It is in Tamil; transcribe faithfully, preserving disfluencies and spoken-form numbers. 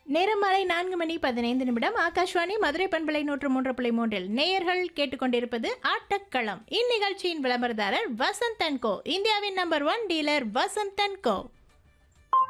நேரம் மாலை நான்கு மணி பதினைந்து நிமிடம். ஆகாஷ்வாணி மதுரை பண்பலை நூற்று மூன்று புள்ளி மூன்றில் நேயர்கள் கேட்டுக்கொண்டிருப்பது ஆட்டக்களம். இந்நிகழ்ச்சியின் விளம்பரதாரர் வசந்த் அண்ட் கோ, இந்தியாவின் number one dealer Vasanth and go.